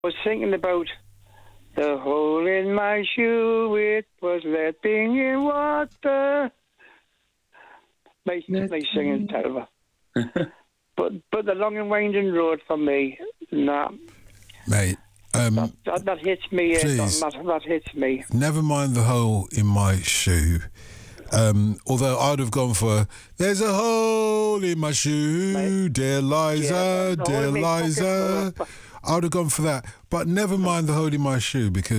was thinking about the hole in my shoe. It was letting in water. My singing's terrible. but the long and winding road for me, nah. Mate. That hits me. Please, that hits me. never mind the hole in my shoe. Although I'd have gone for "There's a hole in my shoe, dear Liza, dear Liza." I would have gone for that, but never mind the hole in my shoe because